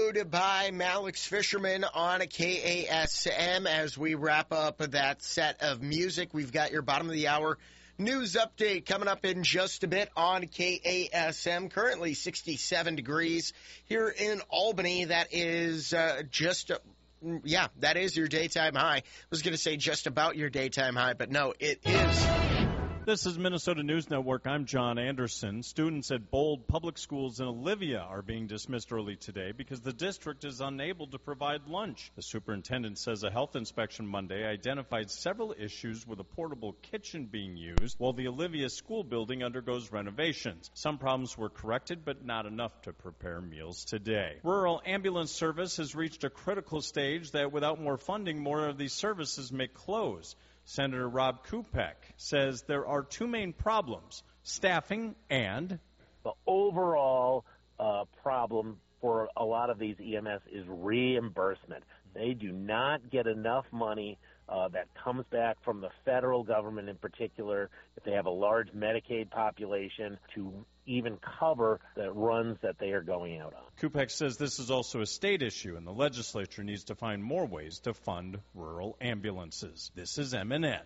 followed by Malik's Fisherman on a KASM. As we wrap up that set of music, we've got your bottom of the hour news update coming up in just a bit on KASM. Currently 67 degrees here in Albany. That is that is your daytime high. I was going to say just about your daytime high, but no, it is. This is Minnesota News Network. I'm John Anderson. Students at Bold Public Schools in Olivia are being dismissed early today because the district is unable to provide lunch. The superintendent says a health inspection Monday identified several issues with a portable kitchen being used while the Olivia school building undergoes renovations. Some problems were corrected, but not enough to prepare meals today. Rural ambulance service has reached a critical stage that without more funding, more of these services may close. Senator Rob Kupek says there are two main problems, staffing and the overall problem for a lot of these EMS is reimbursement. They do not get enough money that comes back from the federal government in particular, if they have a large Medicaid population, to even cover the runs that they are going out on. Kupek says this is also a state issue, and the legislature needs to find more ways to fund rural ambulances. This is MNN.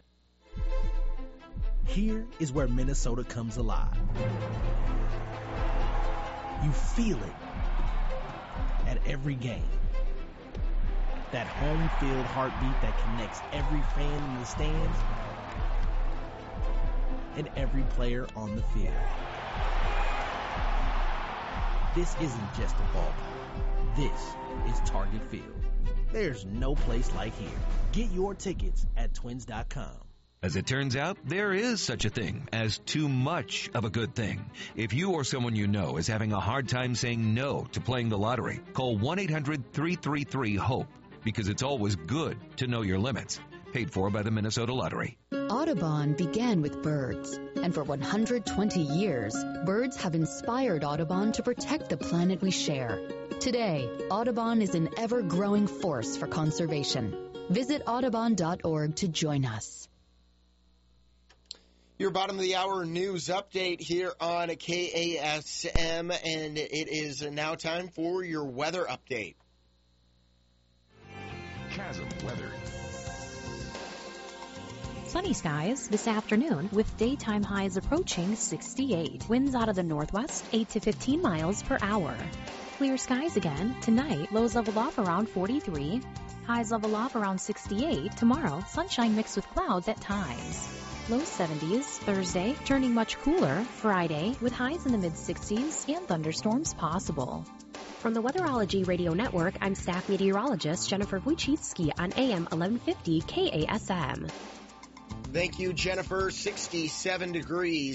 Here is where Minnesota comes alive. You feel it at every game. That home field heartbeat that connects every fan in the stands and every player on the field. This isn't just a ballpark. This is Target Field. There's no place like here. Get your tickets at twins.com. As it turns out, there is such a thing as too much of a good thing. If you or someone you know is having a hard time saying no to playing the lottery, call 1-800-333-HOPE, because it's always good to know your limits. Paid for by the Minnesota Lottery. Audubon began with birds, and for 120 years, birds have inspired Audubon to protect the planet we share. Today, Audubon is an ever-growing force for conservation. Visit audubon.org to join us. Your bottom of the hour news update here on KASM, and it is now time for your weather update. Chasm weather. Sunny skies this afternoon with daytime highs approaching 68. Winds out of the northwest 8 to 15 miles per hour. Clear skies again tonight. Lows level off around 43. Highs level off around 68. Tomorrow, sunshine mixed with clouds at times. Low 70s. Thursday, turning much cooler. Friday, with highs in the mid-60s and thunderstorms possible. From the Weatherology Radio Network, I'm staff meteorologist Jennifer Wojcicki on AM 1150 KASM. Thank you, Jennifer. 67 degrees.